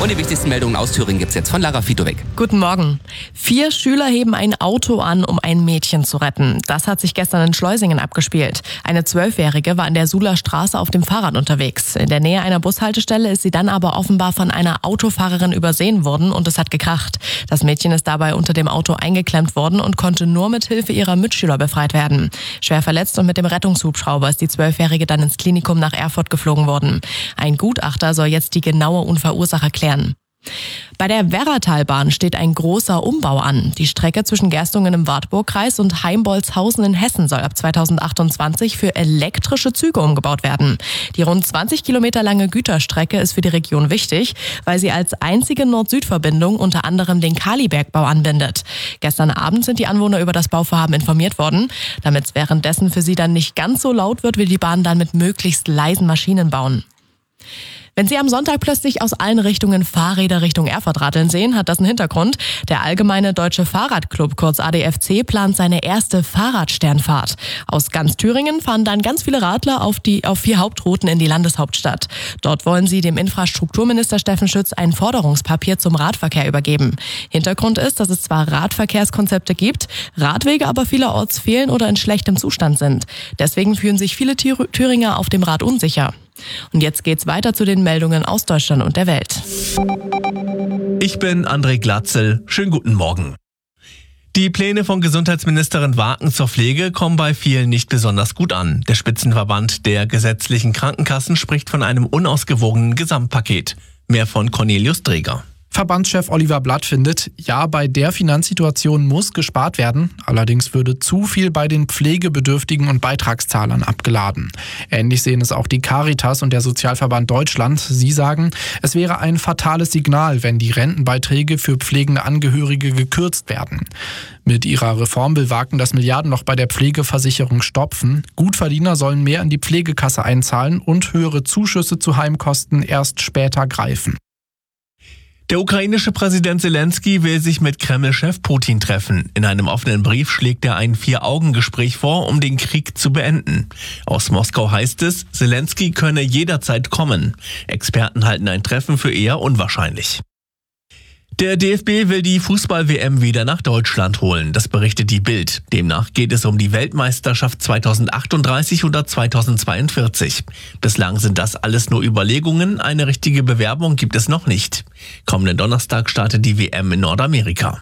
Und die wichtigsten Meldungen aus Thüringen gibt's jetzt von Lara Fitowek. Guten Morgen. 4 Schüler heben ein Auto an, um ein Mädchen zu retten. Das hat sich gestern in Schleusingen abgespielt. Eine 12-Jährige war an der Suhler Straße auf dem Fahrrad unterwegs. In der Nähe einer Bushaltestelle ist sie dann aber offenbar von einer Autofahrerin übersehen worden und es hat gekracht. Das Mädchen ist dabei unter dem Auto eingeklemmt worden und konnte nur mit Hilfe ihrer Mitschüler befreit werden. Schwer verletzt und mit dem Rettungshubschrauber ist die 12-Jährige dann ins Klinikum nach Erfurt geflogen worden. Ein Gutachter soll jetzt die genaue Unfallursache klären. Bei der Werratalbahn steht ein großer Umbau an. Die Strecke zwischen Gerstungen im Wartburgkreis und Heimbolzhausen in Hessen soll ab 2028 für elektrische Züge umgebaut werden. Die rund 20 Kilometer lange Güterstrecke ist für die Region wichtig, weil sie als einzige Nord-Süd-Verbindung unter anderem den Kalibergbau anbindet. Gestern Abend sind die Anwohner über das Bauvorhaben informiert worden. Damit es währenddessen für sie dann nicht ganz so laut wird, will die Bahn dann mit möglichst leisen Maschinen bauen. Wenn Sie am Sonntag plötzlich aus allen Richtungen Fahrräder Richtung Erfurt radeln sehen, hat das einen Hintergrund. Der Allgemeine Deutsche Fahrradclub, kurz ADFC, plant seine erste Fahrradsternfahrt. Aus ganz Thüringen fahren dann ganz viele Radler auf 4 Hauptrouten in die Landeshauptstadt. Dort wollen sie dem Infrastrukturminister Steffen Schütz ein Forderungspapier zum Radverkehr übergeben. Hintergrund ist, dass es zwar Radverkehrskonzepte gibt, Radwege aber vielerorts fehlen oder in schlechtem Zustand sind. Deswegen fühlen sich viele Thüringer auf dem Rad unsicher. Und jetzt geht's weiter zu den Meldungen aus Deutschland und der Welt. Ich bin André Glatzel. Schönen guten Morgen. Die Pläne von Gesundheitsministerin Waken zur Pflege kommen bei vielen nicht besonders gut an. Der Spitzenverband der gesetzlichen Krankenkassen spricht von einem unausgewogenen Gesamtpaket. Mehr von Cornelius Dreger. Verbandschef Oliver Blatt findet, ja, bei der Finanzsituation muss gespart werden. Allerdings würde zu viel bei den Pflegebedürftigen und Beitragszahlern abgeladen. Ähnlich sehen es auch die Caritas und der Sozialverband Deutschland. Sie sagen, es wäre ein fatales Signal, wenn die Rentenbeiträge für pflegende Angehörige gekürzt werden. Mit ihrer Reform will Waken das Milliardenloch bei der Pflegeversicherung stopfen. Gutverdiener sollen mehr in die Pflegekasse einzahlen und höhere Zuschüsse zu Heimkosten erst später greifen. Der ukrainische Präsident Zelensky will sich mit Kreml-Chef Putin treffen. In einem offenen Brief schlägt er ein 4-Augen-Gespräch vor, um den Krieg zu beenden. Aus Moskau heißt es, Zelensky könne jederzeit kommen. Experten halten ein Treffen für eher unwahrscheinlich. Der DFB will die Fußball-WM wieder nach Deutschland holen, das berichtet die Bild. Demnach geht es um die Weltmeisterschaft 2038 oder 2042. Bislang sind das alles nur Überlegungen, eine richtige Bewerbung gibt es noch nicht. Kommenden Donnerstag startet die WM in Nordamerika.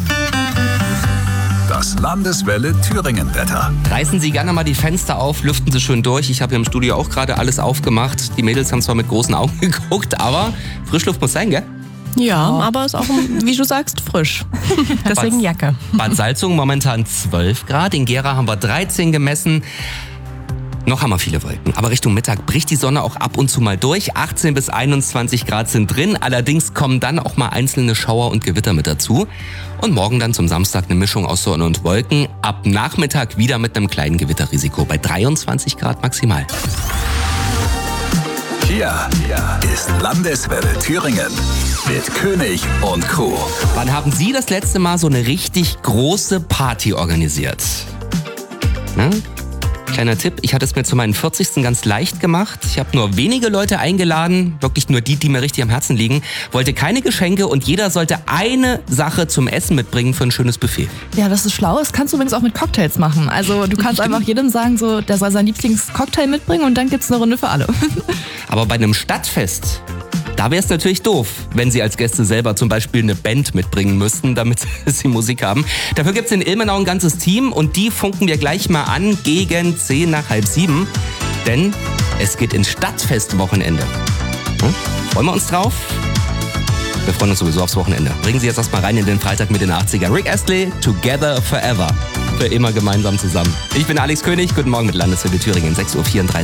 Das Landeswelle Thüringen-Wetter. Reißen Sie gerne mal die Fenster auf, lüften Sie schön durch. Ich habe hier im Studio auch gerade alles aufgemacht. Die Mädels haben zwar mit großen Augen geguckt, aber Frischluft muss sein, gell? Ja, aber ist auch, wie du sagst, frisch. Deswegen Jacke. Bad Salzungen momentan 12 Grad, in Gera haben wir 13 gemessen. Noch haben wir viele Wolken, aber Richtung Mittag bricht die Sonne auch ab und zu mal durch. 18 bis 21 Grad sind drin, allerdings kommen dann auch mal einzelne Schauer und Gewitter mit dazu. Und morgen dann zum Samstag eine Mischung aus Sonne und Wolken. Ab Nachmittag wieder mit einem kleinen Gewitterrisiko bei 23 Grad maximal. Hier ist Landeswelle Thüringen mit König und Crew. Wann haben Sie das letzte Mal so eine richtig große Party organisiert? Ne? Kleiner Tipp, ich hatte es mir zu meinen 40. ganz leicht gemacht. Ich habe nur wenige Leute eingeladen, wirklich nur die mir richtig am Herzen liegen. Wollte keine Geschenke und jeder sollte eine Sache zum Essen mitbringen für ein schönes Buffet. Ja, das ist schlau. Das kannst du übrigens auch mit Cocktails machen. Also du kannst einfach jedem sagen, so, der soll sein Lieblingscocktail mitbringen und dann gibt's eine Runde für alle. Aber bei einem Stadtfest, da wäre es natürlich doof, wenn Sie als Gäste selber zum Beispiel eine Band mitbringen müssten, damit Sie Musik haben. Dafür gibt es in Ilmenau ein ganzes Team und die funken wir gleich mal an gegen 10 nach halb 7. Denn es geht ins Stadtfestwochenende. Freuen wir uns drauf? Wir freuen uns sowieso aufs Wochenende. Bringen Sie jetzt erstmal rein in den Freitag mit den 80er. Rick Astley, Together Forever. Für immer gemeinsam zusammen. Ich bin Alex König. Guten Morgen mit Landeswelle Thüringen, 6.34 Uhr.